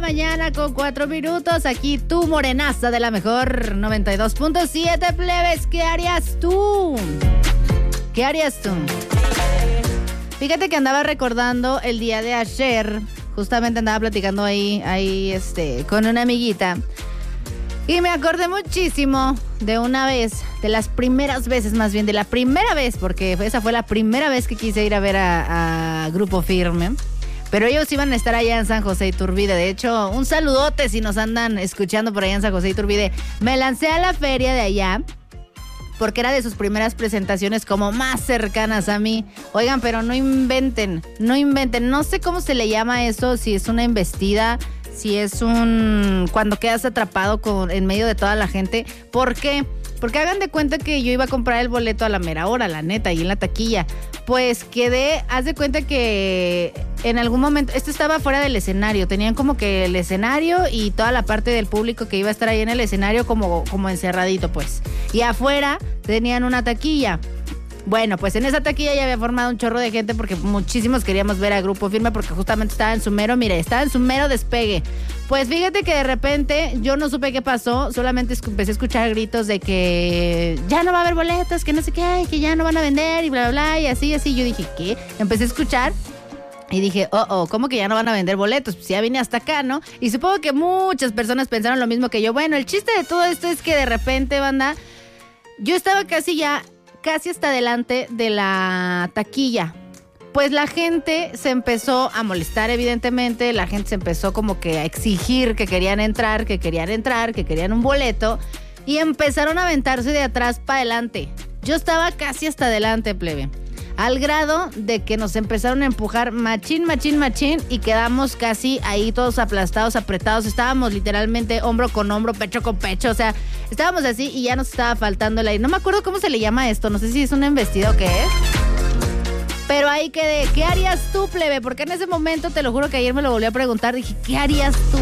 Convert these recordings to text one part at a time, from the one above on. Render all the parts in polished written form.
mañana con 4 minutos. Aquí tu morenaza de la mejor 92.7, plebes. ¿Qué harías tú? ¿Qué harías tú? Fíjate que andaba recordando el día de ayer. Justamente andaba platicando ahí con una amiguita. Y me acordé muchísimo de una vez, de las primeras veces más bien, de la primera vez, porque esa fue la primera vez que quise ir a ver a Grupo Firme. Pero ellos iban a estar allá en San José Iturbide. De hecho, un saludote si nos andan escuchando por allá en San José Iturbide. Me lancé a la feria de allá porque era de sus primeras presentaciones como más cercanas a mí. Oigan, pero no inventen. No sé cómo se le llama eso, si es una embestida, si es cuando quedas atrapado en medio de toda la gente. ¿Por qué? Porque hagan de cuenta que yo iba a comprar el boleto a la mera hora, la neta, ahí en la taquilla. Pues haz de cuenta que en algún momento, esto estaba fuera del escenario, tenían como que el escenario y toda la parte del público que iba a estar ahí en el escenario como encerradito, pues. Y afuera tenían una taquilla. Bueno, pues en esa taquilla ya había formado un chorro de gente porque muchísimos queríamos ver a Grupo Firme porque justamente estaba en su mero despegue. Pues fíjate que de repente yo no supe qué pasó, solamente empecé a escuchar gritos de que ya no va a haber boletos, que no sé qué, que ya no van a vender y bla, bla, bla, y así. Yo dije, ¿qué? Empecé a escuchar y dije, ¿cómo que ya no van a vender boletos? Pues ya vine hasta acá, ¿no? Y supongo que muchas personas pensaron lo mismo que yo. Bueno, el chiste de todo esto es que de repente, banda, yo estaba casi hasta adelante de la taquilla. Pues la gente se empezó a molestar, evidentemente. La gente se empezó como que a exigir que querían entrar, que querían un boleto. Y empezaron a aventarse de atrás para adelante. Yo estaba casi hasta adelante, plebe. Al grado de que nos empezaron a empujar machín. Y quedamos casi ahí todos aplastados, apretados. Estábamos literalmente hombro con hombro, pecho con pecho. O sea, estábamos así y ya nos estaba faltando el aire. No me acuerdo cómo se le llama esto. No sé si es una embestida o qué es. Pero ahí quedé. ¿Qué harías tú, plebe? Porque en ese momento, te lo juro que ayer me lo volví a preguntar. Dije, ¿qué harías tú?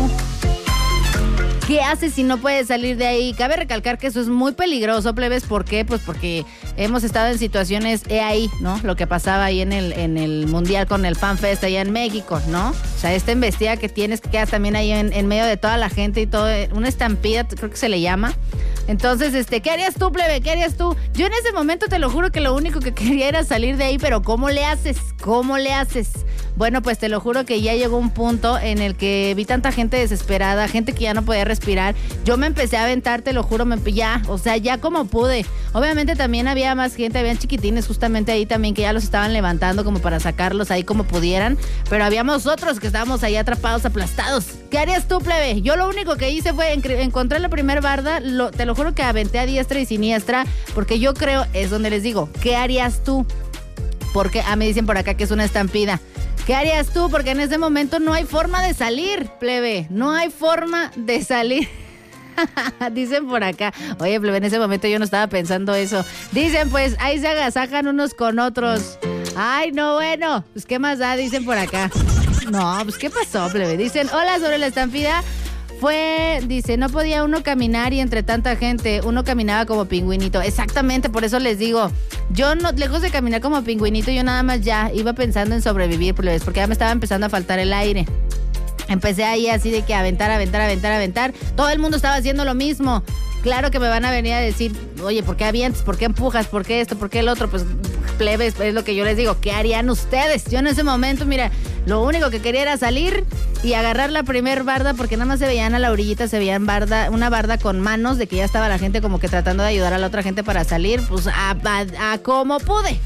¿Qué haces si no puedes salir de ahí? Cabe recalcar que eso es muy peligroso, plebes. ¿Por qué? Pues porque hemos estado en situaciones ahí, ¿no? Lo que pasaba ahí en el Mundial con el Fan Fest allá en México, ¿no? O sea, esta embestida que tienes que quedar también ahí en medio de toda la gente y todo, una estampida, creo que se le llama. Entonces, ¿qué harías tú, plebe? ¿Qué harías tú? Yo en ese momento te lo juro que lo único que quería era salir de ahí, pero ¿cómo le haces? Bueno, pues te lo juro que ya llegó un punto en el que vi tanta gente desesperada, gente que ya no podía respirar. Yo me empecé a aventar, te lo juro, ya como pude. Obviamente también había más gente, habían chiquitines justamente ahí también que ya los estaban levantando como para sacarlos ahí como pudieran, pero habíamos otros que estábamos ahí atrapados, aplastados. ¿Qué harías tú, plebe? Yo lo único que hice fue encontrar la primer barda, te lo juro que aventé a diestra y siniestra, porque yo creo, es donde les digo, ¿qué harías tú? Porque me dicen por acá que es una estampida. ¿Qué harías tú? Porque en ese momento no hay forma de salir, plebe. No hay forma de salir. Dicen por acá. Oye, plebe, en ese momento yo no estaba pensando eso. Dicen, pues, ahí se agasajan unos con otros. Ay, no, bueno. Pues, ¿qué más da? Dicen por acá. No, pues, ¿qué pasó, plebe? Dicen, hola, sobre la estampida. Dice, no podía uno caminar y entre tanta gente, uno caminaba como pingüinito. Exactamente, por eso les digo, yo no, lejos de caminar como pingüinito, yo nada más ya iba pensando en sobrevivir, porque ya me estaba empezando a faltar el aire. Empecé ahí así de que aventar. Todo el mundo estaba haciendo lo mismo. Claro que me van a venir a decir, oye, ¿por qué avientas? ¿Por qué empujas? ¿Por qué esto? ¿Por qué el otro? Pues, plebes, es lo que yo les digo. ¿Qué harían ustedes? Yo en ese momento, mira, lo único que quería era salir y agarrar la primer barda, porque nada más se veían a la orillita, se veían una barda con manos, de que ya estaba la gente como que tratando de ayudar a la otra gente para salir. Pues, a como pude.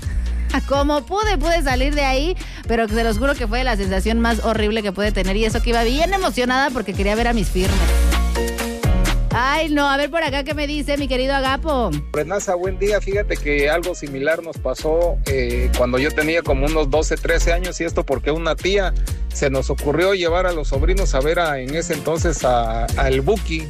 Pude salir de ahí, pero se los juro que fue la sensación más horrible que pude tener, y eso que iba bien emocionada porque quería ver a mis firmes. Ay, no, a ver por acá qué me dice mi querido Agapo. Renaza, buen día. Fíjate que algo similar nos pasó cuando yo tenía como unos 12, 13 años, y esto porque una tía se nos ocurrió llevar a los sobrinos a ver en ese entonces al Buki,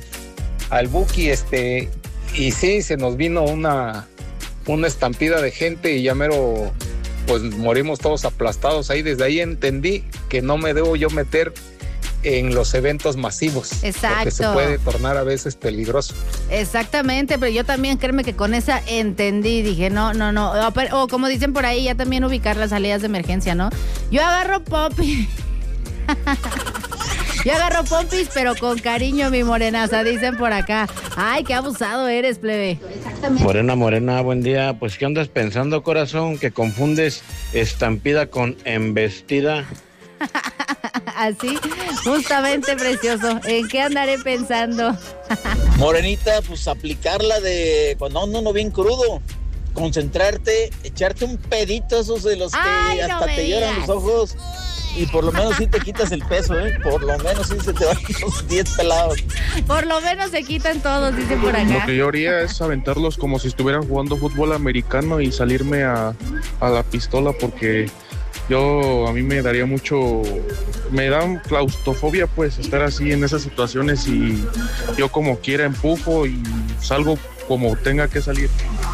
y sí, se nos vino una estampida de gente y ya mero, pues morimos todos aplastados ahí. Desde ahí entendí que no me debo yo meter en los eventos masivos. Exacto. Porque se puede tornar a veces peligroso. Exactamente, pero yo también, créeme que con esa entendí, dije, no. O como dicen por ahí, ya también ubicar las salidas de emergencia, ¿no? Yo agarro pop Yo agarro pompis, pero con cariño, mi morenaza, dicen por acá. Ay, qué abusado eres, plebe. Morena, buen día. Pues, ¿qué andas pensando, corazón? Que confundes estampida con embestida. Así, justamente, precioso. ¿En qué andaré pensando? Morenita, pues aplicarla de cuando ando uno bien crudo. Concentrarte, echarte un pedito esos de los que hasta te lloran los ojos. Y por lo menos sí te quitas el peso, ¿eh? Por lo menos sí se te van los 10 pelados. Por lo menos se quitan todos, dicen por acá. Lo que yo haría es aventarlos como si estuvieran jugando fútbol americano y salirme a la pistola, porque a mí me daría me da claustrofobia pues estar así en esas situaciones, y yo como quiera empujo y salgo como tenga que salir.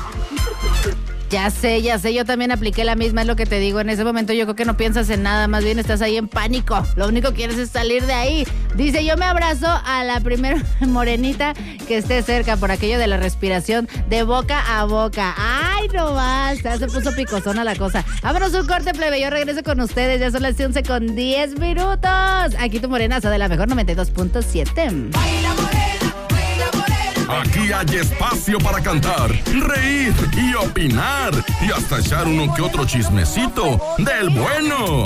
Ya sé, yo también apliqué la misma, es lo que te digo, en ese momento yo creo que no piensas en nada, más bien estás ahí en pánico, lo único que quieres es salir de ahí. Dice, yo me abrazo a la primera morenita que esté cerca por aquello de la respiración de boca a boca. Ay, no basta, se puso picosona la cosa. Vámonos un corte, plebe, yo regreso con ustedes, ya son las 11:10. Aquí tu morenaza de la mejor 92.7. Aquí hay espacio para cantar, reír y opinar y hasta echar uno que otro chismecito del bueno.